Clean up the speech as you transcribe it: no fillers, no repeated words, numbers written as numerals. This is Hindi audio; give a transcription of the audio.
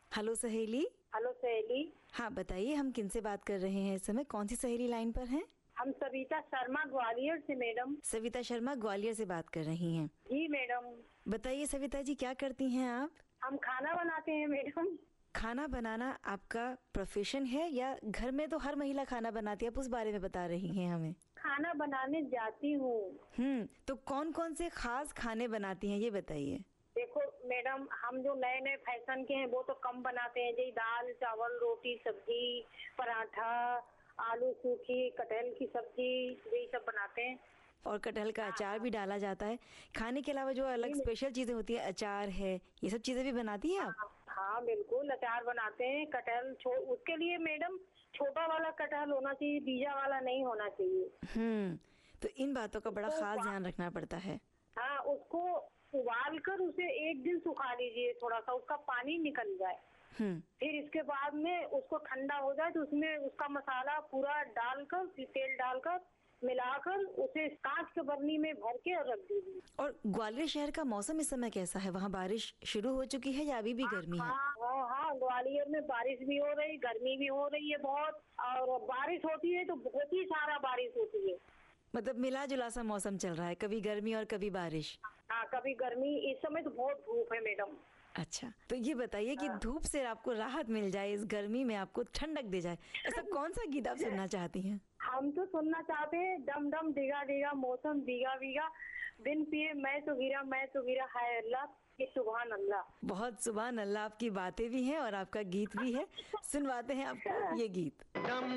हेलो सहेली। हेलो सहेली। हाँ बताइए, हम किनसे बात कर रहे हैं इस समय? कौन सी सहेली लाइन पर हैं? हम सविता शर्मा ग्वालियर से मैडम। सविता शर्मा ग्वालियर से बात कर रही हैं। जी मैडम। बताइए सविता जी, क्या करती हैं आप? हम खाना बनाते हैं मैडम। खाना बनाना आपका प्रोफेशन है या घर में तो हर महिला खाना बनाती है, आप उस बारे में बता रही हैं हमें? खाना बनाने जाती हूँ। तो कौन कौन से खास खाने बनाती हैं ये बताइए। देखो मैडम, हम जो नए नए फैशन के हैं वो तो कम बनाते हैं, जैसे दाल चावल रोटी सब्जी पराठा आलू सूखी कटहल की सब्जी यही सब बनाते हैं। और कटहल का अचार भी डाला जाता है। खाने के अलावा जो अलग स्पेशल चीजें होती है, अचार है, ये सब चीजें भी बनाती हैं आप? हाँ बिल्कुल, अचार बनाते हैं। कटहल उसके लिए मैडम छोटा वाला कटहल होना चाहिए, बीजा वाला नहीं होना चाहिए। तो इन बातों का बड़ा खास ध्यान रखना पड़ता है। हाँ, उसको उबाल कर उसे एक दिन सुखा लीजिए, थोड़ा सा उसका पानी निकल जाए। फिर इसके बाद में उसको ठंडा हो जाए तो उसमें उसका मसाला पूरा डालकर तेल डालकर मिलाकर उसे कांच के बरनी में भर के और रख दीजिए। और ग्वालियर शहर का मौसम इस समय कैसा है? वहाँ बारिश शुरू हो चुकी है या अभी भी गर्मी है? हाँ, ग्वालियर में बारिश भी हो रही, गर्मी भी हो रही है बहुत। और बारिश होती है तो बहुत ही सारा बारिश होती है। मतलब मिला जुला सा मौसम चल रहा है, कभी गर्मी और कभी बारिश। हाँ, कभी गर्मी। इस समय तो बहुत धूप है मैडम। अच्छा, तो ये बताइए कि धूप से आपको राहत मिल जाए, इस गर्मी में आपको ठंडक दे जाए, ऐसा कौन सा गीत आप सुनना चाहती हैं? हम तो सुनना चाहते हैं, डम डम डिगा डिगा मौसम भीगा भीगा बिन पिए मैं तो गिरा हाय अल्लाह ये सुभान अल्लाह। बहुत सुभान अल्लाह, आपकी बातें भी हैं और आपका गीत भी है। सुनवाते हैं आपको ये गीत।